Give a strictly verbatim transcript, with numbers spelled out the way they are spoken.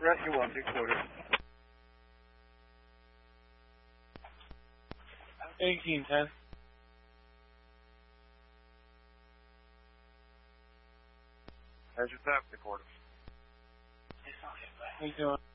Brett, you want three quarters. eighteen ten. How's your tap, three quarters? How you doing?